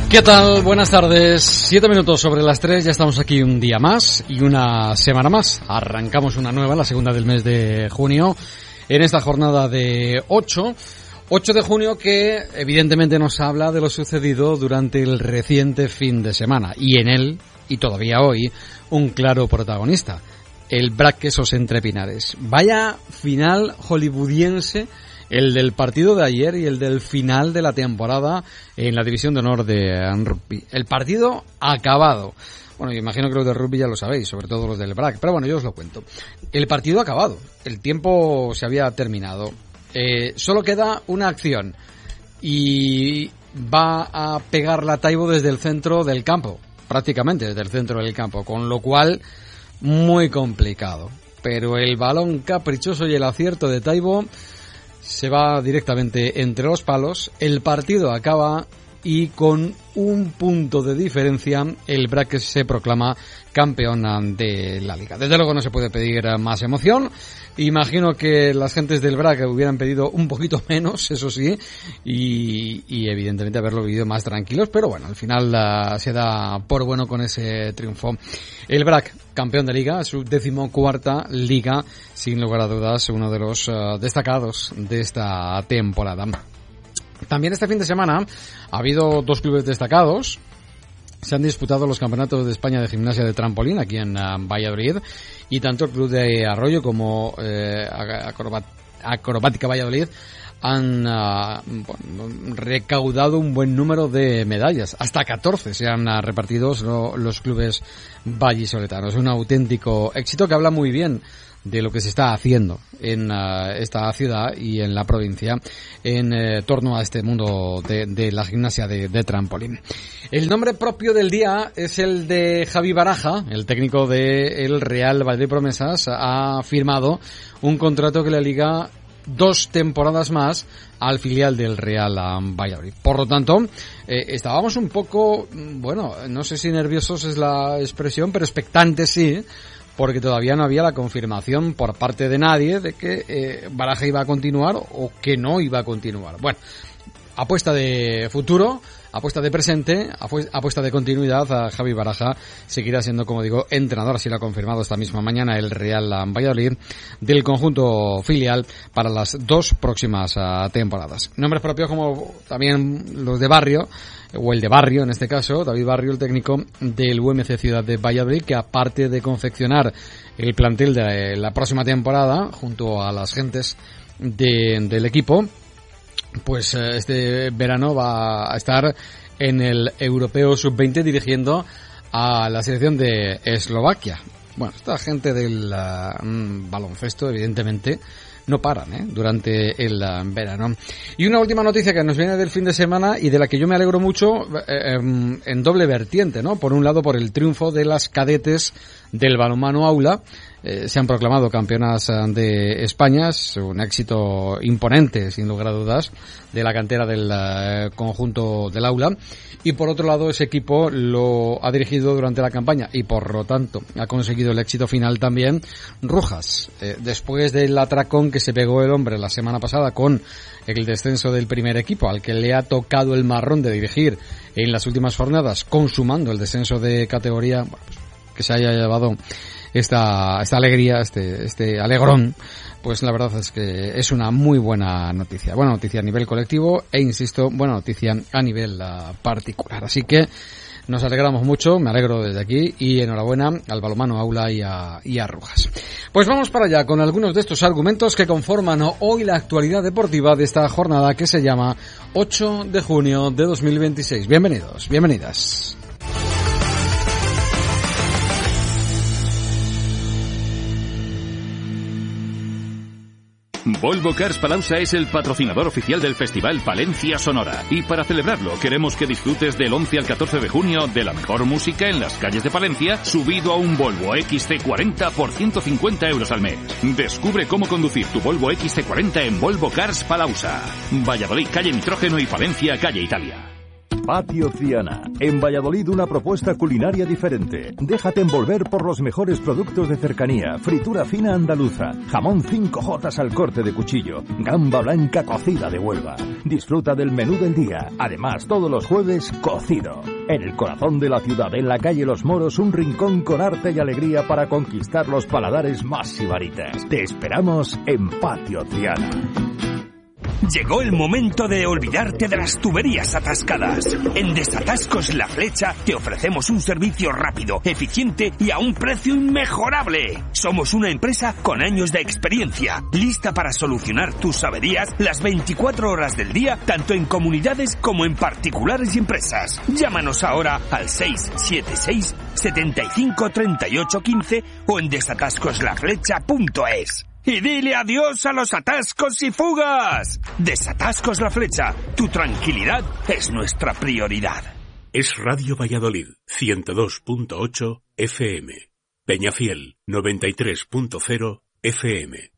¿Qué tal? Buenas tardes. 7 minutos sobre las 3, ya estamos aquí un día más y una semana más. Arrancamos una nueva, la segunda del mes de junio, en esta jornada de 8 de junio que evidentemente nos habla de lo sucedido durante el reciente fin de semana. Y en él, y todavía hoy, un claro protagonista, el BRAC Quesos Entre Pinares. Vaya final hollywoodiense el del partido de ayer y el del final de la temporada en la División de Honor de rugby. El partido acabado. Bueno, yo imagino que los de rugby ya lo sabéis, sobre todo los del BRAC, pero bueno, yo os lo cuento. El partido acabado, el tiempo se había terminado. Solo queda una acción y va a pegar la Taibo desde el centro del campo, prácticamente desde el centro del campo, con lo cual muy complicado. Pero el balón caprichoso y el acierto de Taibo se va directamente entre los palos, el partido acaba y con un punto de diferencia el BRAC se proclama campeón de la liga. Desde luego no se puede pedir más emoción. Imagino que las gentes del BRAC hubieran pedido un poquito menos, eso sí, y evidentemente haberlo vivido más tranquilos, pero bueno, al final se da por bueno con ese triunfo. El BRAC, campeón de liga, su 14ª liga, sin lugar a dudas, uno de los destacados de esta temporada. También este fin de semana ha habido 2 clubes destacados. Se han disputado los campeonatos de España de gimnasia de trampolín aquí en Valladolid, y tanto el club de Arroyo como Acrobática Valladolid han recaudado un buen número de medallas. Hasta 14 se han repartido los clubes vallisoletanos. Un auténtico éxito que habla muy bien de lo que se está haciendo en esta ciudad y en la provincia en torno a este mundo de la gimnasia de trampolín. El nombre propio del día es el de Javi Baraja, el técnico del Real Valladolid Promesas. Ha firmado un contrato que le liga 2 temporadas más al filial del Real Valladolid. Por lo tanto, estábamos un poco, bueno, no sé si nerviosos es la expresión, pero expectantes sí, porque todavía no había la confirmación por parte de nadie de que Baraja iba a continuar o que no iba a continuar. Bueno, apuesta de futuro, apuesta de presente, apuesta de continuidad. A Javi Baraja seguirá siendo, como digo, entrenador, así lo ha confirmado esta misma mañana el Real Valladolid, del conjunto filial para las 2 próximas temporadas. Nombres propios como también los de Barrio, o el de Barrio en este caso, David Barrio, el técnico del UMC Ciudad de Valladolid, que aparte de confeccionar el plantel de la próxima temporada junto a las gentes del equipo, pues este verano va a estar en el Europeo Sub-20 dirigiendo a la selección de Eslovaquia. Bueno, esta gente del baloncesto evidentemente no paran durante el verano. Y una última noticia que nos viene del fin de semana y de la que yo me alegro mucho en doble vertiente, ¿no? Por un lado, por el triunfo de las cadetes del balonmano Aula. Se han proclamado campeonas de España, es un éxito imponente, sin lugar a dudas, de la cantera del conjunto del Aula. Y por otro lado, ese equipo lo ha dirigido durante la campaña y por lo tanto ha conseguido el éxito final también Rujas. Después del atracón que se pegó el hombre la semana pasada con el descenso del primer equipo, al que le ha tocado el marrón de dirigir en las últimas jornadas, consumando el descenso de categoría, bueno, pues, que se haya llevado esta alegría, este alegrón, pues la verdad es que es una muy buena noticia. Buena noticia a nivel colectivo e, insisto, buena noticia a nivel particular. Así que nos alegramos mucho, me alegro desde aquí y enhorabuena al balonmano Aula y a Rujas. Pues vamos para allá con algunos de estos argumentos que conforman hoy la actualidad deportiva de esta jornada que se llama 8 de junio de 2026. Bienvenidos, bienvenidas. Volvo Cars Palauza es el patrocinador oficial del Festival Palencia Sonora. Y para celebrarlo, queremos que disfrutes del 11 al 14 de junio de la mejor música en las calles de Palencia, subido a un Volvo XC40 por 150 euros al mes. Descubre cómo conducir tu Volvo XC40 en Volvo Cars Palauza. Valladolid, calle Nitrógeno, y Palencia, calle Italia. Patio Ciana. En Valladolid una propuesta culinaria diferente. Déjate envolver por los mejores productos de cercanía. Fritura fina andaluza. Jamón 5J al corte de cuchillo. Gamba blanca cocida de Huelva. Disfruta del menú del día. Además, todos los jueves, cocido. En el corazón de la ciudad, en la calle Los Moros, un rincón con arte y alegría para conquistar los paladares más sibaritas. Te esperamos en Patio Ciana. Llegó el momento de olvidarte de las tuberías atascadas. En Desatascos La Flecha te ofrecemos un servicio rápido, eficiente y a un precio inmejorable. Somos una empresa con años de experiencia, lista para solucionar tus averías las 24 horas del día, tanto en comunidades como en particulares y empresas. Llámanos ahora al 676 75 38 15 o en desatascoslaflecha.es. Y dile adiós a los atascos y fugas. Desatascos La Flecha. Tu tranquilidad es nuestra prioridad. Es Radio Valladolid, 102.8 FM. Peñafiel, 93.0 FM.